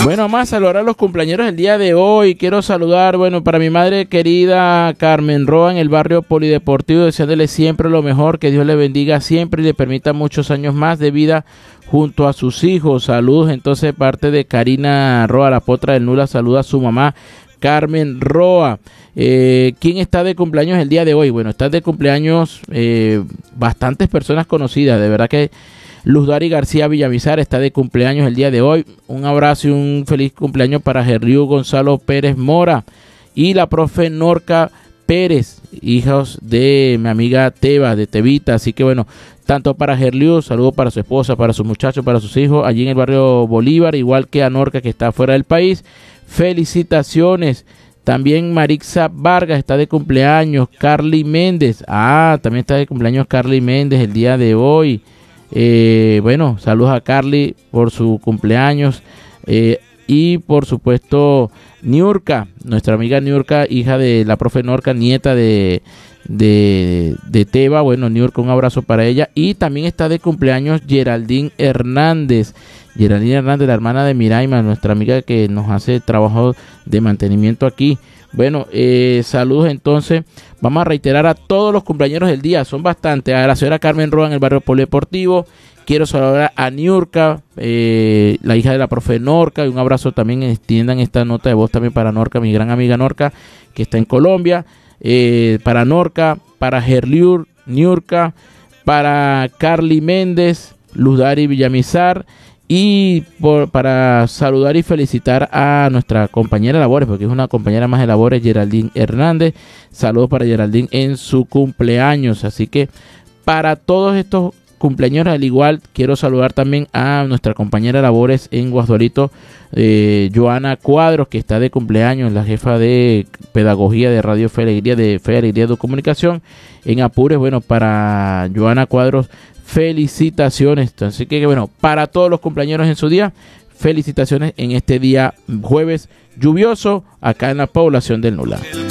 Bueno, vamos a saludar a los cumpleaños del día de hoy. Quiero saludar, bueno, para mi madre querida Carmen Roa en el barrio Polideportivo, deseándole siempre lo mejor, que Dios le bendiga siempre y le permita muchos años más de vida junto a sus hijos. Saludos entonces parte de Karina Roa, la potra del Nula, saluda a su mamá Carmen Roa. ¿Quién está de cumpleaños el día de hoy? Bueno, están de cumpleaños bastantes personas conocidas, de verdad que Luz Dari García Villamizar está de cumpleaños el día de hoy. Un abrazo y un feliz cumpleaños para Gerriu Gonzalo Pérez Mora y la profe Norca Pérez, hijos de mi amiga Teba, de Tevita. Así que bueno, tanto para Gerliu, saludos para su esposa, para sus muchachos, para sus hijos, allí en el barrio Bolívar, igual que a Norca, que está fuera del país. Felicitaciones. También Marixa Vargas está de cumpleaños. Carly Méndez, también está de cumpleaños Carly Méndez el día de hoy. Bueno, saludos a Carly por su cumpleaños. Y por supuesto Niurka, nuestra amiga Niurka, hija de la profe Norca, nieta de Teba. Bueno, Niurka, un abrazo para ella. Y también está de cumpleaños Geraldine Hernández, la hermana de Miraima, nuestra amiga que nos hace trabajo de mantenimiento aquí. Bueno, saludos entonces. Vamos a reiterar a todos los cumpleaños del día, son bastantes. A la señora Carmen Roa en el barrio Polideportivo. Quiero saludar a Niurka, la hija de la profe Norca, y un abrazo también. Extiendan esta nota de voz también para Norca, mi gran amiga Norca, que está en Colombia. Para Norca, para Gerliur, Niurka, para Carly Méndez, Luz Dari Villamizar. Y para saludar y felicitar a nuestra compañera de labores, porque es una compañera más de labores, Geraldine Hernández. Saludos para Geraldine en su cumpleaños. Así que para todos estos cumpleaños, al igual, quiero saludar también a nuestra compañera de labores en Guasdualito, Joana Cuadros, que está de cumpleaños, la jefa de pedagogía de Radio Fe Alegría, de Fe Alegría de Comunicación en Apures. Bueno, para Joana Cuadros, felicitaciones. Así que bueno, para todos los cumpleaños en su día, felicitaciones en este día jueves lluvioso acá en la población del Nula.